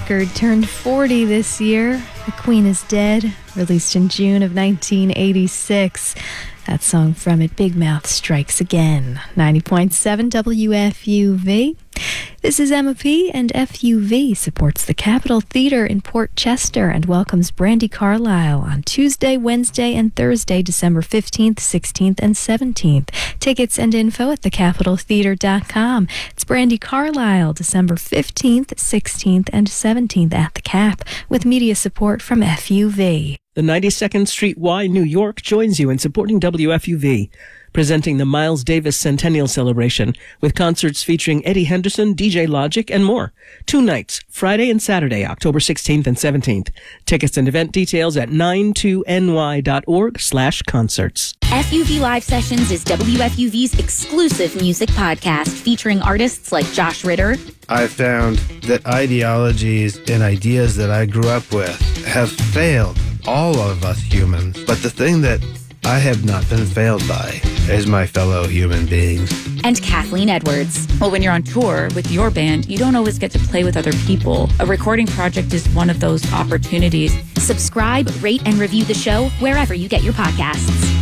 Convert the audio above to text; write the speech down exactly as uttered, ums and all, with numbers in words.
record turned forty this year. The Queen is Dead, released in June of nineteen eighty-six. That song from it, Big Mouth Strikes Again. ninety point seven W F U V. This is Emma P., and F U V supports the Capitol Theatre in Port Chester and welcomes Brandi Carlile on Tuesday, Wednesday, and Thursday, December fifteenth, sixteenth, and seventeenth. Tickets and info at the capitol theatre dot com. It's Brandi Carlile, December fifteenth, sixteenth, and seventeenth at the Cap, with media support from F U V. The ninety-second Street Y, New York, joins you in supporting W F U V, presenting the Miles Davis Centennial Celebration with concerts featuring Eddie Henderson, D J Logic, and more. Two nights, Friday and Saturday, October sixteenth and seventeenth. Tickets and event details at ninety-two N Y dot org slash concerts. F U V Live Sessions is W F U V's exclusive music podcast featuring artists like Josh Ritter. I found that ideologies and ideas that I grew up with have failed all of us humans, but the thing that I have not been failed by is my fellow human beings. And Kathleen Edwards. Well, when you're on tour with your band, you don't always get to play with other people. A recording project is one of those opportunities. Subscribe, rate, and review the show wherever you get your podcasts.